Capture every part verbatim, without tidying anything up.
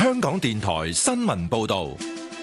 香港電台新聞報道。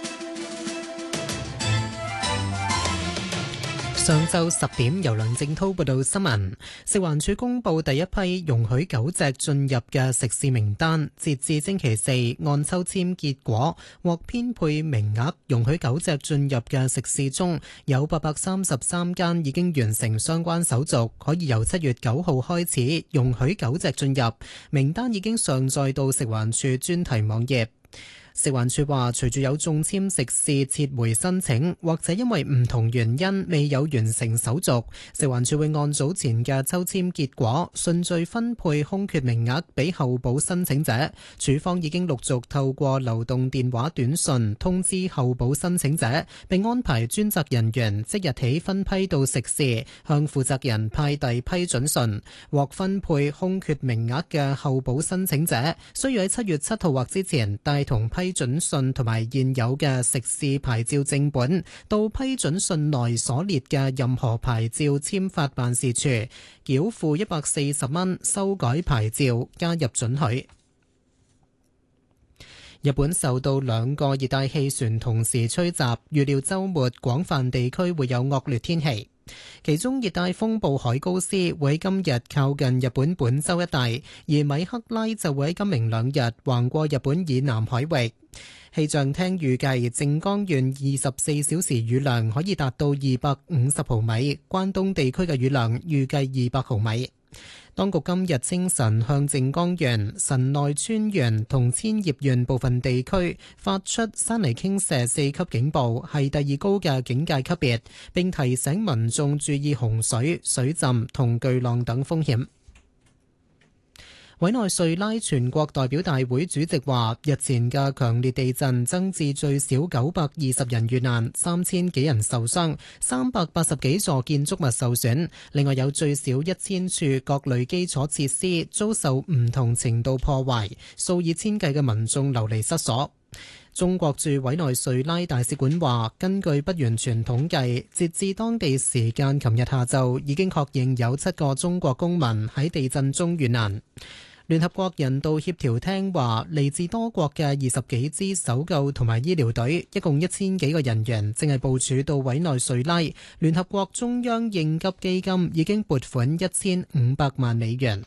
上晝十點，由梁正滔報道新聞。食環署公布第一批容許狗隻進入嘅食肆名單，截至星期四，按抽籤結果獲編配名額容許狗隻進入嘅食肆中，有八百三十三間已經完成相關手續，可以由七月九號開始容許狗隻進入。名單已經上載到食環署專題網頁。食環署話，隨住有中籤食肆撤回申請，或者因為唔同原因未有完成手續，食環署會按早前嘅抽籤結果順序分配空缺名額俾候補申請者。署方已經陸續透過流動電話短訊通知候補申請者，並安排專責人員即日起分批到食肆向負責人派遞批准信。獲分配空缺名額嘅候補申請者需要喺七月七號或之前帶同批批准信同埋現有嘅食肆牌照正本到批准信內所列嘅任何牌照簽發辦事處，繳付一百四十蚊修改牌照，加入准許。日本受到兩個熱帶氣旋同時吹襲，預料週末廣泛地區會有惡劣天氣。其中熱帶風暴海高斯會喺今日靠近日本本州一帶，而米克拉就會喺今明兩日橫過日本以南海域。氣象廳預計靜岡縣二十四小時雨量可以達到二百五十毫米，關東地區嘅雨量預計二百毫米。當局今日清晨向靜岡縣、神奈川縣同千葉縣部分地區發出山泥傾瀉四級警報，係第二高嘅警戒級別，並提醒民眾注意洪水、水浸同巨浪等風險。委內瑞拉全國代表大會主席話，日前嘅強烈地震增至最少九百二十人遇難，三千幾人受傷，三百八十幾座建築物受損，另外有最少一千處各類基礎設施遭受唔同程度破壞，數以千計嘅民眾流離失所。中國駐委內瑞拉大使館話，根據不完全統計，截至當地時間琴日下晝，已經確認有七個中國公民喺地震中遇難。聯合國人道協調廳話，嚟自多國嘅二十幾支搜救同埋醫療隊，一共一千幾個人員，正係部署到委內瑞拉。聯合國中央應急基金已經撥款一千五百萬美元。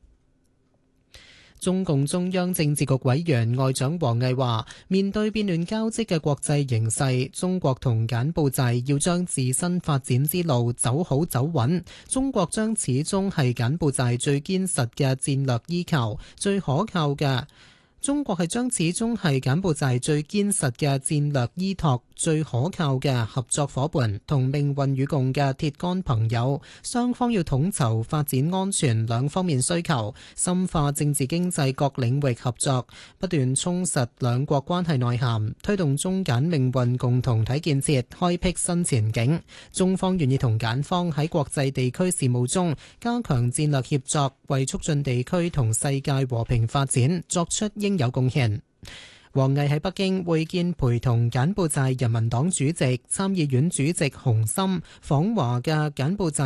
中共中央政治局委員外長王毅話，面對變亂交織嘅國際形勢，中國同柬埔寨要將自身發展之路走好走穩。中國將始終係柬埔寨最堅實嘅戰略依靠，最可靠嘅。中國係將始終係柬埔寨最堅實嘅戰略依託，最可靠嘅合作夥伴同命運與共嘅鐵桿朋友。雙方要統籌發展安全兩方面需求，深化政治經濟各領域合作，不斷充實兩國關係內涵，推動中柬命運共同體建設開闢新前景。中方願意同柬方喺國際地區事務中加強戰略協作，為促進地區同世界和平發展作出應有貢獻。王毅喺北京會見陪同柬埔寨人民黨主席、參議院主席洪森訪華嘅柬埔寨